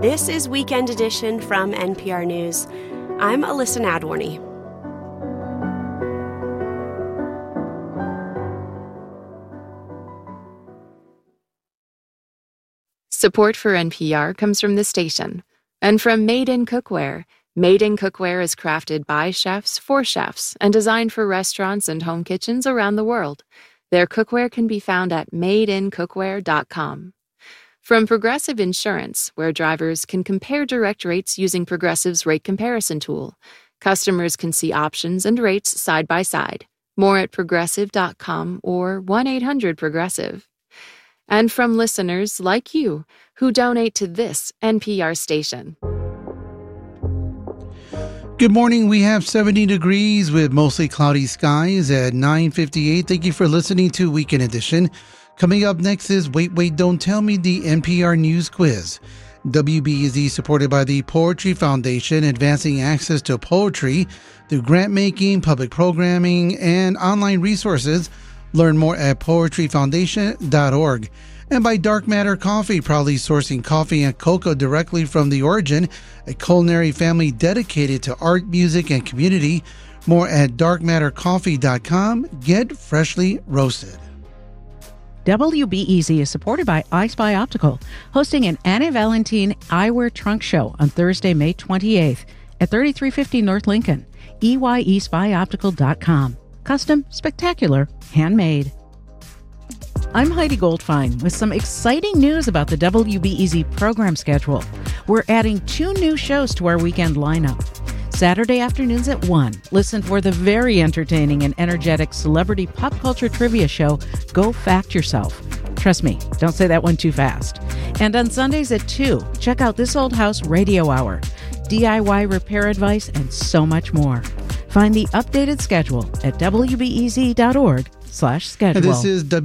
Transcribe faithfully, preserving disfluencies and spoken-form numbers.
This is Weekend Edition from N P R News. I'm Alyssa Nadworny. Support for N P R comes from the station and from Made in Cookware. Made in Cookware is crafted by chefs for chefs and designed for restaurants and home kitchens around the world. Their cookware can be found at made in cookware dot com. From Progressive Insurance, where drivers can compare direct rates using Progressive's rate comparison tool. Customers can see options and rates side by side. More at progressive dot com or one eight hundred progressive. And from listeners like you who donate to this N P R station. Good morning. We have seventy degrees with mostly cloudy skies at nine fifty-eight. Thank you for listening to Weekend Edition. Coming up next is Wait, Wait, Don't Tell Me, the N P R News Quiz. W B E Z supported by the Poetry Foundation, advancing access to poetry through grant-making, public programming, and online resources. Learn more at poetry foundation dot org. And by Dark Matter Coffee, proudly sourcing coffee and cocoa directly from the origin, a culinary family dedicated to art, music, and community. More at dark matter coffee dot com. Get freshly roasted. W B E Z is supported by iSpy Optical, hosting an Anna Valentine eyewear trunk show on Thursday, May twenty-eighth at thirty-three fifty North Lincoln. E Y E spy optical dot com. Custom, spectacular, handmade. I'm Heidi Goldfein with some exciting news about the W B E Z program schedule. We're adding two new shows to our weekend lineup. Saturday afternoons at one, listen for the very entertaining and energetic celebrity pop culture trivia show, Go Fact Yourself. Trust me, don't say that one too fast. And on Sundays at two, check out This Old House Radio Hour, D I Y repair advice, and so much more. Find the updated schedule at W B E Z dot org slash schedule. And this is W